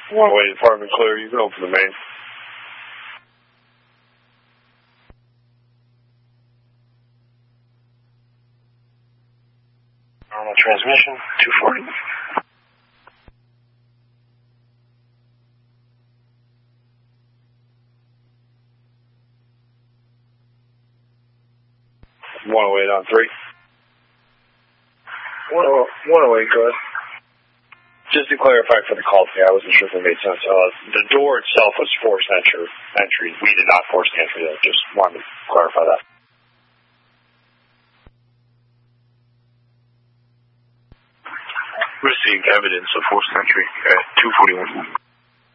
108 department clear. You can open the main. Normal transmission, 240. On 3. 108, go ahead. Just to clarify for the call today, I wasn't sure if it made sense. The door itself was forced entry. We did not force the entry, though. Just wanted to clarify that. Received evidence of forced entry at 241.